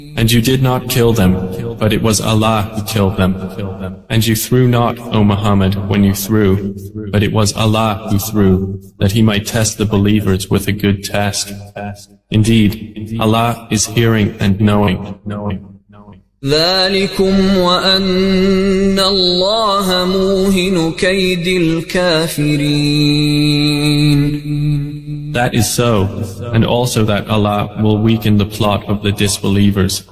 And you did not kill them, but it was Allah who killed them. And you threw not, O Muhammad, when you threw, but it was Allah who threw, that He might test the believers with a good test. Indeed, Allah is hearing and knowing. ذلكم وأن الله موهن كيد الكافرين. That is so, and also that Allah will weaken the plot of the disbelievers.